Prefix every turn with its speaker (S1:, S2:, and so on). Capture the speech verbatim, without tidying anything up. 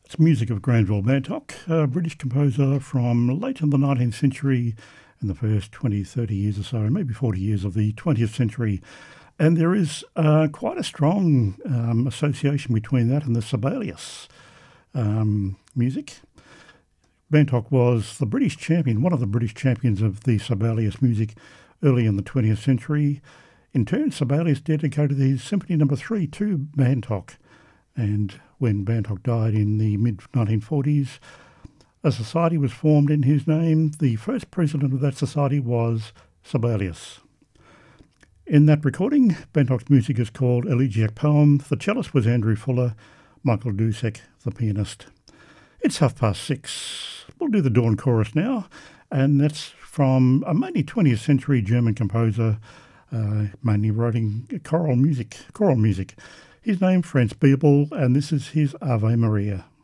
S1: It's music of Granville Bantock, a British composer from late in the nineteenth century and the first twenty, thirty years or so, maybe forty years of the twentieth century. And there is uh, quite a strong um, association between that and the Sibelius um, music. Bantock was the British champion, one of the British champions of the Sibelius music early in the twentieth century. In turn, Sibelius dedicated his Symphony Number Three to Bantock. And when Bantock died in the mid nineteen forties, a society was formed in his name. The first president of that society was Sibelius. In that recording, Bantock's music is called Elegiac Poem. The cellist was Andrew Fuller, Michael Dusek, the pianist. It's half past six. We'll do the Dawn Chorus now, and that's from a mainly twentieth century German composer, uh, mainly writing choral music. Choral music. His name, Franz Biebel, and this is his Ave Maria.